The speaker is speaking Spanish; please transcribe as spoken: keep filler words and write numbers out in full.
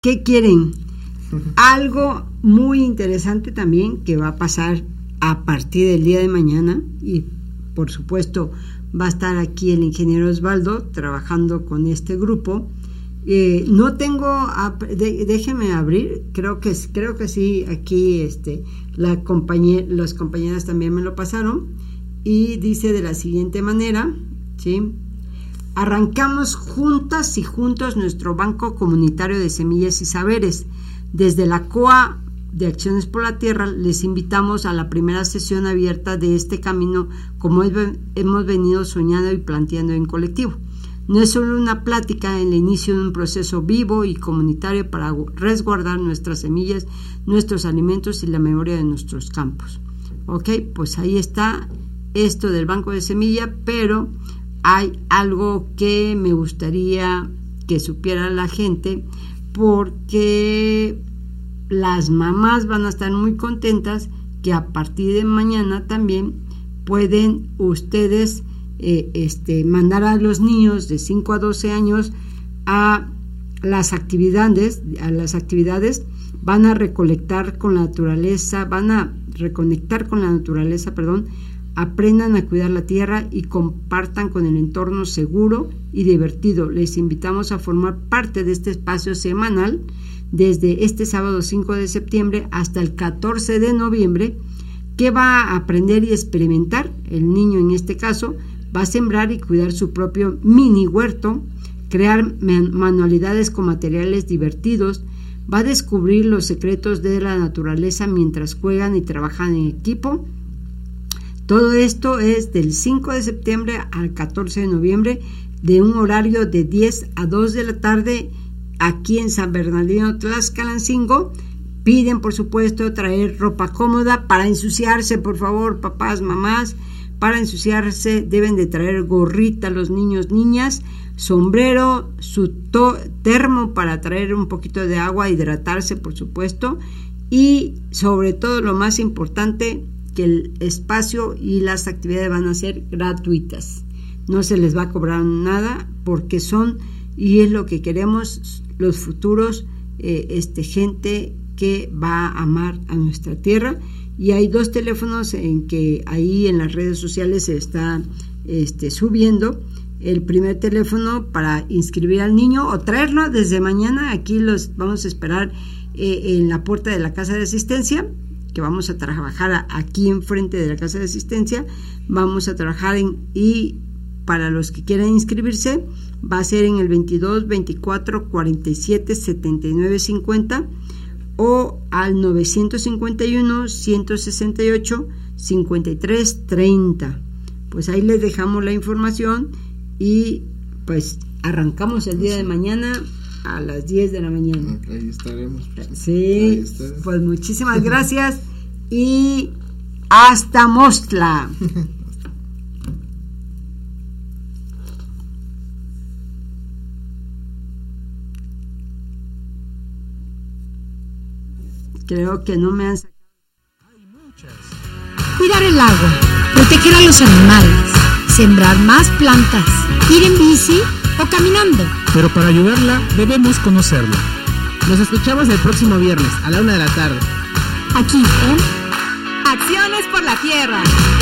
¿Qué quieren? Algo muy interesante también que va a pasar a partir del día de mañana, y por supuesto va a estar aquí el ingeniero Osvaldo trabajando con este grupo. Eh, no tengo, de, déjeme abrir, creo que creo que sí, aquí este, la compañía, las compañeras también me lo pasaron, y dice de la siguiente manera, ¿sí? Arrancamos juntas y juntos nuestro Banco Comunitario de Semillas y Saberes. Desde la C O A de Acciones por la Tierra les invitamos a la primera sesión abierta de este camino, como hemos venido soñando y planteando en colectivo. No es solo una plática en el inicio de un proceso vivo y comunitario para resguardar nuestras semillas, nuestros alimentos y la memoria de nuestros campos. Ok, pues ahí está esto del Banco de Semilla, pero hay algo que me gustaría que supiera la gente, porque las mamás van a estar muy contentas que a partir de mañana también pueden ustedes eh, este, mandar a los niños de cinco a doce años a las actividades, a las actividades, van a recolectar con la naturaleza, van a reconectar con la naturaleza, perdón, aprendan a cuidar la tierra y compartan con el entorno seguro y divertido. Les invitamos a formar parte de este espacio semanal desde este sábado cinco de septiembre hasta el catorce de noviembre. ¿Qué va a aprender y experimentar? El niño, en este caso, va a sembrar y cuidar su propio mini huerto, crear manualidades con materiales divertidos, va a descubrir los secretos de la naturaleza mientras juegan y trabajan en equipo. Todo esto es del cinco de septiembre al catorce de noviembre, de un horario de diez a dos de la tarde, aquí en San Bernardino Tlaxcalancingo. Piden, por supuesto, traer ropa cómoda para ensuciarse, por favor, papás, mamás. Para ensuciarse deben de traer gorrita los niños, niñas, sombrero, su to- termo para traer un poquito de agua, hidratarse, por supuesto, y sobre todo, lo más importante, que el espacio y las actividades van a ser gratuitas. No se les va a cobrar nada, porque son, y es lo que queremos, los futuros eh, este, gente que va a amar a nuestra tierra. Y hay dos teléfonos en que ahí en las redes sociales se está este, subiendo. El primer teléfono para inscribir al niño o traerlo desde mañana. Aquí los vamos a esperar eh, en la puerta de la casa de asistencia, que vamos a trabajar aquí enfrente de la casa de asistencia. Vamos a trabajar en, y para los que quieran inscribirse, va a ser en el veintidós, veinticuatro, cuarenta y siete, setenta y nueve, cincuenta o al novecientos cincuenta y uno, ciento sesenta y ocho, cincuenta y tres, treinta. Pues ahí les dejamos la información y pues arrancamos el día de mañana a las diez de la mañana. Ahí estaremos. Sí, ahí estaremos. Pues muchísimas gracias y hasta Mostla. Creo que no me han sacado. Cuidar el agua, proteger a los animales, sembrar más plantas, ir en bici o caminando. Pero para ayudarla debemos conocerla. Nos escuchamos el próximo viernes a la una de la tarde. Aquí en Acciones por la Tierra.